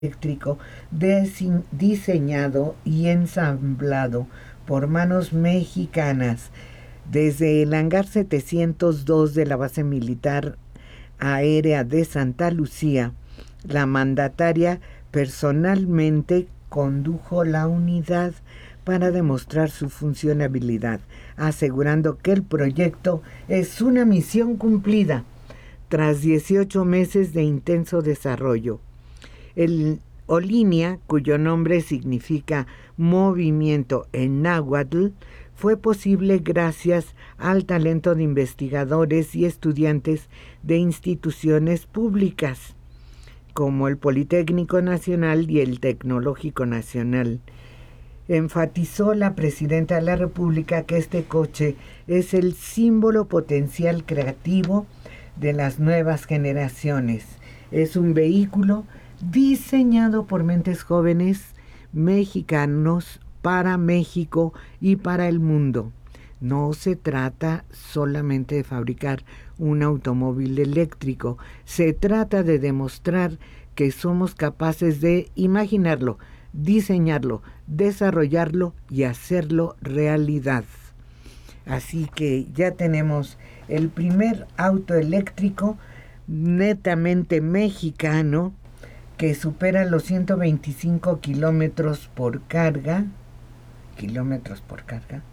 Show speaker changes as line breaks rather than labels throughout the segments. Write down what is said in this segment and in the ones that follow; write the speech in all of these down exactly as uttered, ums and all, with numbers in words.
eléctrico desi- diseñado y ensamblado por manos mexicanas desde el hangar setecientos dos de la base militar aérea de Santa Lucía. La mandataria personalmente condujo la unidad para demostrar su funcionabilidad, asegurando que el proyecto es una misión cumplida tras dieciocho meses de intenso desarrollo. El Olinia, cuyo nombre significa movimiento en náhuatl, fue posible gracias al talento de investigadores y estudiantes de instituciones públicas, como el Politécnico Nacional y el Tecnológico Nacional. Enfatizó la presidenta de la República que este coche es el símbolo potencial creativo de las nuevas generaciones. Es un vehículo diseñado por mentes jóvenes mexicanos para México y para el mundo. No se trata solamente de fabricar un automóvil eléctrico, se trata de demostrar que somos capaces de imaginarlo, diseñarlo, desarrollarlo y hacerlo realidad. Así que ya tenemos el primer auto eléctrico netamente mexicano que supera los ciento veinticinco kilómetros por carga, kilómetros por carga.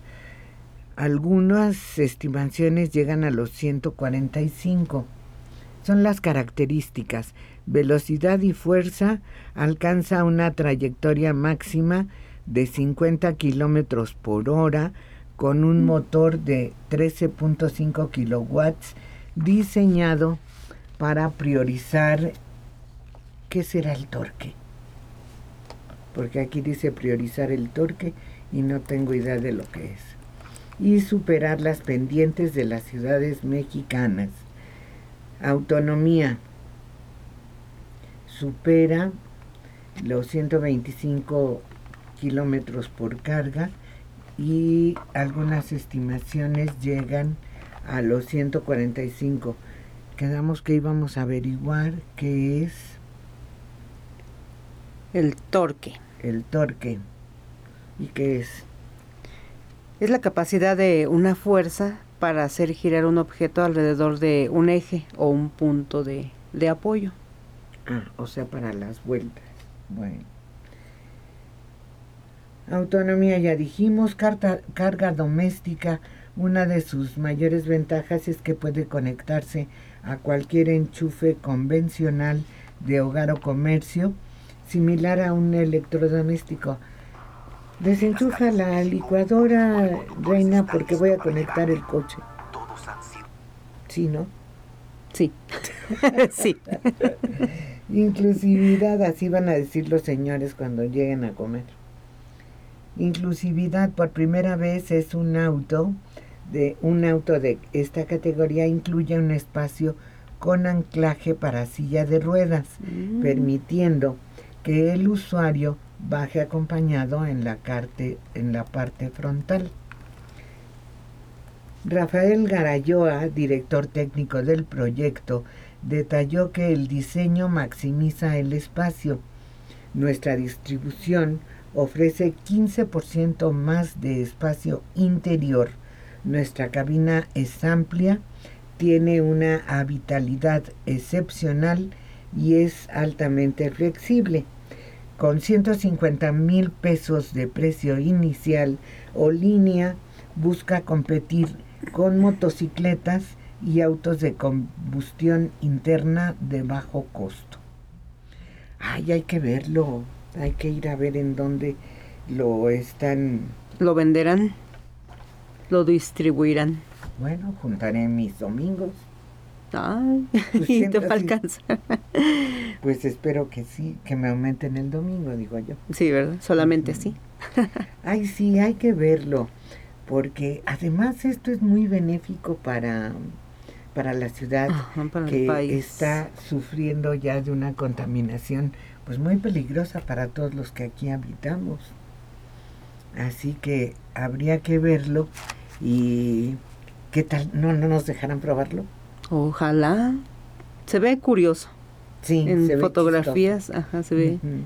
Algunas estimaciones llegan a los ciento cuarenta y cinco. Son las características. Velocidad y fuerza. Alcanza una trayectoria máxima de cincuenta kilómetros por hora con un motor de trece punto cinco kilowatts diseñado para priorizar. ¿Qué será el torque? Porque aquí dice priorizar el torque y no tengo idea de lo que es. Y superar las pendientes de las ciudades mexicanas. Autonomía. Supera los ciento veinticinco kilómetros por carga y algunas estimaciones llegan a los ciento cuarenta y cinco. Quedamos que íbamos a averiguar qué es
el torque.
El torque. ¿Y qué es?
Es la capacidad de una fuerza para hacer girar un objeto alrededor de un eje o un punto de, de apoyo.
Ah, o sea, para las vueltas. Bueno. Autonomía, ya dijimos. Carta, carga doméstica. Una de sus mayores ventajas es que puede conectarse a cualquier enchufe convencional de hogar o comercio, similar a un electrodoméstico. Desenchufa la licuadora, Reina, porque voy a conectar el coche. Sí, ¿no?
Sí. Sí.
Inclusividad, así van a decir los señores cuando lleguen a comer. Inclusividad, por primera vez es un auto de un auto de esta categoría incluye un espacio con anclaje para silla de ruedas, mm. permitiendo que el usuario baje acompañado en la, carte, en la parte frontal. Rafael Garayoa, director técnico del proyecto, detalló que el diseño maximiza el espacio. Nuestra distribución ofrece quince por ciento más de espacio interior. Nuestra cabina es amplia, tiene una habitabilidad excepcional y es altamente flexible. Con ciento cincuenta mil pesos de precio inicial, Olinia busca competir con motocicletas y autos de combustión interna de bajo costo. Ay, hay que verlo, hay que ir a ver en dónde lo están...
¿Lo venderán? ¿Lo distribuirán?
Bueno, juntaré mis domingos.
Ay, pues y te va a alcanzar.
Pues espero que sí, que me aumenten el domingo, digo yo.
Sí, ¿verdad? Solamente
uh-huh.
sí.
Ay, sí, hay que verlo, porque además esto es muy benéfico para, para la ciudad,
Ajá, para
que
el país.
Está sufriendo ya de una contaminación pues muy peligrosa para todos los que aquí habitamos. Así que habría que verlo y ¿qué tal? ¿No, no nos dejarán probarlo?
Ojalá. Se ve curioso.
Sí,
en
se ve
fotografías, ajá, se ve
Ujú.